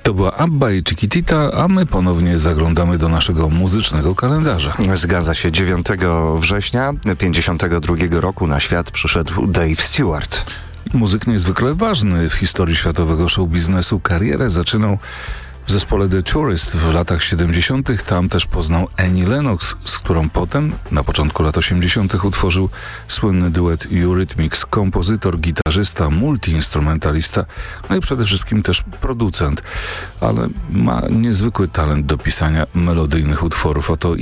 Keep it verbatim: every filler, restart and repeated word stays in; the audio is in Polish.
To była Abba i Chiquitita, a my ponownie zaglądamy do naszego muzycznego kalendarza. Zgadza się. dziewiątego września pięćdziesiątego drugiego roku na świat przyszedł Dave Stewart. Muzyk niezwykle ważny w historii światowego showbiznesu. Karierę zaczynał w zespole The Tourist w latach siedemdziesiątych. Tam też poznał Annie Lennox, z którą potem, na początku lat osiemdziesiątych, utworzył słynny duet Eurythmics. Kompozytor, gitarzysta, multiinstrumentalista, no i przede wszystkim też producent. Ale ma niezwykły talent do pisania melodyjnych utworów. Oto